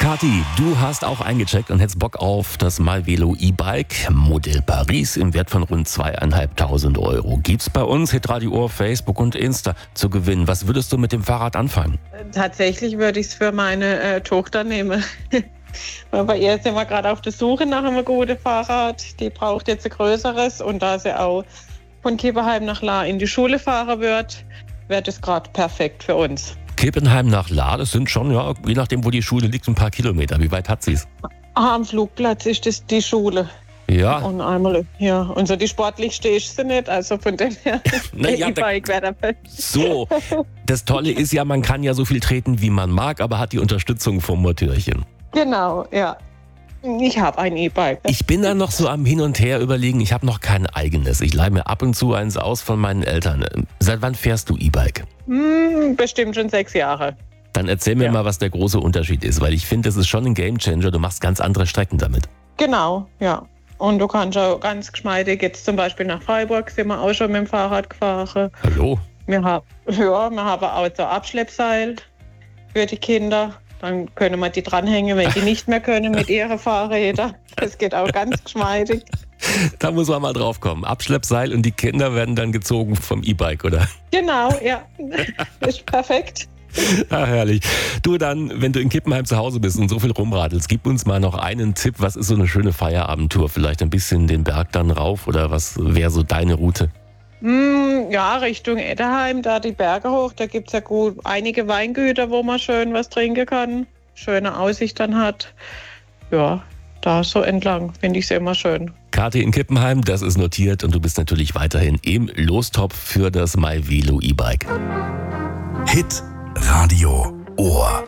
Kathi, du hast auch eingecheckt und hättest Bock auf das myVelo E-Bike Modell Paris im Wert von rund 2.500 €. Gibt's bei uns, Hitradio Ohr, Facebook und Insta zu gewinnen. Was würdest du mit dem Fahrrad anfangen? Tatsächlich würde ich es für meine Tochter nehmen. Weil bei ihr sind wir gerade auf der Suche nach einem guten Fahrrad. Die braucht jetzt ein größeres, und da sie auch von Kippenheim nach Lahr in die Schule fahren wird, wäre es gerade perfekt für uns. Kippenheim nach Lahr, das sind schon, ja, je nachdem, wo die Schule liegt, ein paar Kilometer. Wie weit hat sie's? Am Flugplatz ist das die Schule. Ja. Und einmal, ja. Und so die sportlichste ist sie nicht, also von dem her. E-Bike wäre der So, das Tolle ist ja, man kann ja so viel treten, wie man mag, aber hat die Unterstützung vom Motörchen. Genau, ja. Ich habe ein E-Bike. Ich bin da noch so am Hin und Her überlegen, ich habe noch kein eigenes. Ich leihe mir ab und zu eins aus von meinen Eltern. Seit wann fährst du E-Bike? Bestimmt schon 6 Jahre. Dann erzähl mir mal, was der große Unterschied ist, weil ich finde, das ist schon ein Gamechanger. Du machst ganz andere Strecken damit. Genau, ja. Und du kannst auch ganz geschmeidig, jetzt zum Beispiel nach Freiburg sind wir auch schon mit dem Fahrrad gefahren. Hallo? Wir haben auch so Abschleppseil für die Kinder. Dann können wir die dranhängen, wenn die nicht mehr können mit ihren Fahrrädern. Das geht auch ganz geschmeidig. Da muss man mal drauf kommen. Abschleppseil und die Kinder werden dann gezogen vom E-Bike, oder? Genau, ja. Das ist perfekt. Ach, herrlich. Du dann, wenn du in Kippenheim zu Hause bist und so viel rumradelst, gib uns mal noch einen Tipp. Was ist so eine schöne Feierabendtour? Vielleicht ein bisschen den Berg dann rauf, oder was wäre so deine Route? Ja, Richtung Etterheim, da die Berge hoch. Da gibt es ja gut einige Weingüter, wo man schön was trinken kann. Schöne Aussicht dann hat. Ja, da so entlang finde ich es immer schön. Kathi in Kippenheim, das ist notiert, und du bist natürlich weiterhin im Lostopf für das myVelo E-Bike. Hit Radio Ohr.